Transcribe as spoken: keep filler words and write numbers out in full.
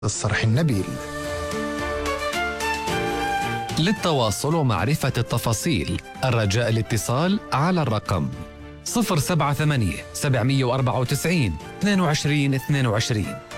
الصرح النبيل. للتواصل ومعرفة التفاصيل الرجاء الاتصال على الرقم صفر سبعة ثمانية سبعمئة وأربعة وتسعين اثنين وعشرين اثنين وعشرين.